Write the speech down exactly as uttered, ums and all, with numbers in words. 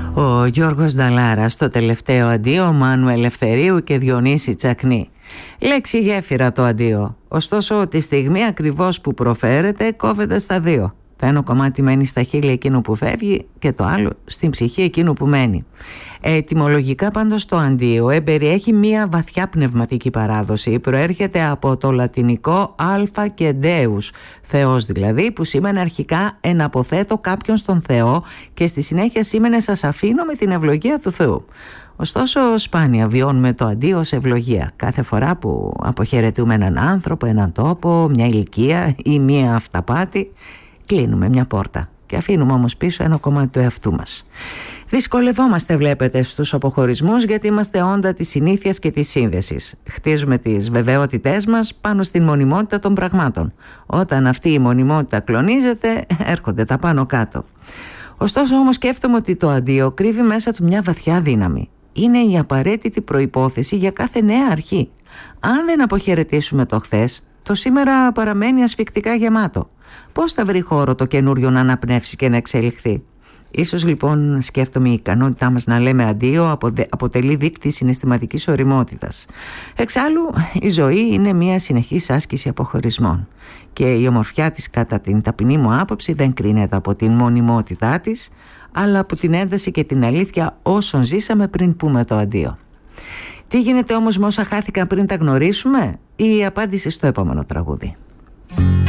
Ο Γιώργος Νταλάρας στο τελευταίο αντίο, Μάνου Ελευθερίου και Διονύση Τσακνή. Λέξη γέφυρα το αντίο, ωστόσο τη στιγμή ακριβώς που προφέρεται κόβεται στα δύο. Το ένα κομμάτι μένει στα χείλη εκείνου που φεύγει και το άλλο στην ψυχή εκείνου που μένει. Ετυμολογικά πάντως το αντίο εμπεριέχει μία βαθιά πνευματική παράδοση. Προέρχεται από το λατινικό αλφα και δεους, Θεός δηλαδή, που σήμαινε αρχικά εναποθέτω κάποιον στον Θεό και στη συνέχεια σήμαινε σας αφήνω με την ευλογία του Θεού. Ωστόσο σπάνια βιώνουμε το αντίο ως ευλογία. Κάθε φορά που αποχαιρετούμε έναν άνθρωπο, έναν τόπο, μια ηλικία ή μια αυταπάτη, κλείνουμε μια πόρτα και αφήνουμε όμως πίσω ένα κομμάτι του εαυτού μας. Δυσκολευόμαστε, βλέπετε, στους αποχωρισμούς γιατί είμαστε όντα της συνήθειας και της σύνδεσης. Χτίζουμε τις βεβαιότητές μας πάνω στην μονιμότητα των πραγμάτων. Όταν αυτή η μονιμότητα κλονίζεται, έρχονται τα πάνω κάτω. Ωστόσο όμως σκέφτομαι ότι το αντίο κρύβει μέσα του μια βαθιά δύναμη. Είναι η απαραίτητη προϋπόθεση για κάθε νέα αρχή. Αν δεν αποχαιρετήσουμε το χθες, το σήμερα παραμένει ασφικτικά γεμάτο. Πώς θα βρει χώρο το καινούριο να αναπνεύσει και να εξελιχθεί? Ίσως λοιπόν, σκέφτομαι, η ικανότητά μας να λέμε αντίο αποτελεί δείκτη συναισθηματικής ωριμότητας. Εξάλλου η ζωή είναι μια συνεχής άσκηση αποχωρισμών και η ομορφιά της, κατά την ταπεινή μου άποψη, δεν κρίνεται από την μονιμότητά της, αλλά από την ένταση και την αλήθεια όσων ζήσαμε πριν πούμε το αντίο. Τι γίνεται όμως με όσα χάθηκαν πριν τα γνωρίσουμε? Η απάντηση στο επόμενο τραγούδι.